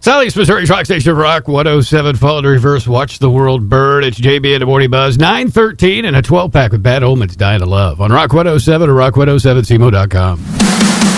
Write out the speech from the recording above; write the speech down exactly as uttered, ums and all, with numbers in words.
Southeast Missouri's Rock Station of Rock one oh seven. Fall to reverse. Watch the world burn. It's J B in the Morning Buzz. nine thirteen and a twelve pack with Bad Omens, Dying to Love on Rock one oh seven or rock one oh seven C M O dot com.